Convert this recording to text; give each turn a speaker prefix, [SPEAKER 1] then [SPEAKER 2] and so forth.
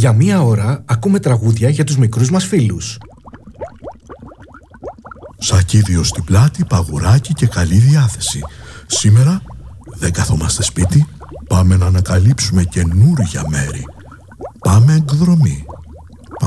[SPEAKER 1] Για μία ώρα ακούμε τραγούδια για τους μικρούς μας φίλους.
[SPEAKER 2] Σακίδιο στην πλάτη, παγουράκι και καλή διάθεση. Σήμερα δεν καθόμαστε σπίτι. Πάμε να ανακαλύψουμε καινούργια μέρη. Πάμε εκδρομή.